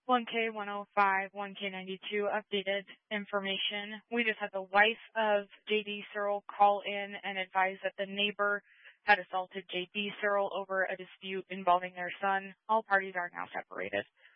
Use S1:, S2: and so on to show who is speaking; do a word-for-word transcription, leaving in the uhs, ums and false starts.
S1: one K one oh five, one K ninety-two, updated information. We just had the wife of J D Searle call in and advise that the neighbor had assaulted J D Searle over a dispute involving their son. All parties are now separated.